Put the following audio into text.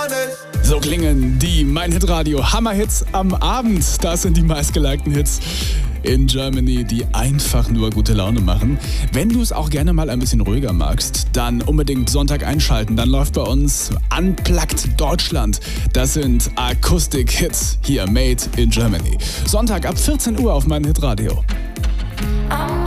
So klingen die Mein Hit Radio Hammerhits am Abend. Das sind die meistgelikten Hits in Germany, die einfach nur gute Laune machen. Wenn du es auch gerne mal ein bisschen ruhiger magst, dann unbedingt Sonntag einschalten. Dann läuft bei uns Unplugged Deutschland. Das sind Akustik-Hits hier, made in Germany. Sonntag ab 14 Uhr auf Mein Hit Radio.